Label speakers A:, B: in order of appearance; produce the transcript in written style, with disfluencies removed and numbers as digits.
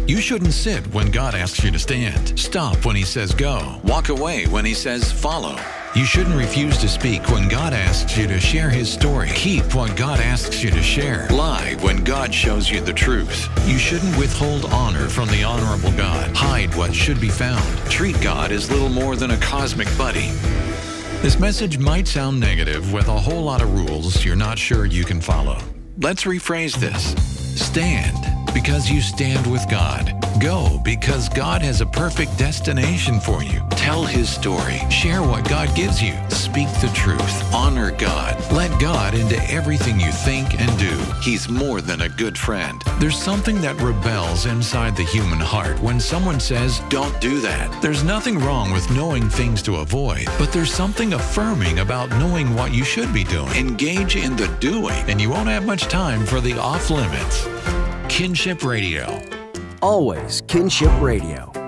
A: You shouldn't sit when God asks you to stand. Stop when He says go. Walk away when He says follow. You shouldn't refuse to speak when God asks you to share His story. Keep what God asks you to share. Lie when God shows you the truth. You shouldn't withhold honor from the honorable God. Hide what should be found. Treat God as little more than a cosmic buddy. This message might sound negative with a whole lot of rules you're not sure you can follow. Let's rephrase this. Stand because you stand with God. Go because God has a perfect destination for you. Tell His story. Share what God gives you. Speak the truth. Honor God. Let God into everything you think and do. He's more than a good friend. There's something that rebels inside the human heart when someone says, "Don't do that." There's nothing wrong with knowing things to avoid, but there's something affirming about knowing what you should be doing. Engage in the doing, and you won't have much time for the off-limits. Kinship Radio.
B: Always Kinship Radio.